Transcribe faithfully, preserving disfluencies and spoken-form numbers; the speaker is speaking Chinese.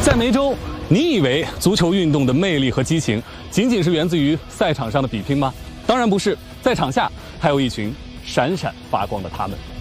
在梅州，你以为足球运动的魅力和激情仅仅是源自于赛场上的比拼吗？当然不是，在场下还有一群闪闪发光的他们。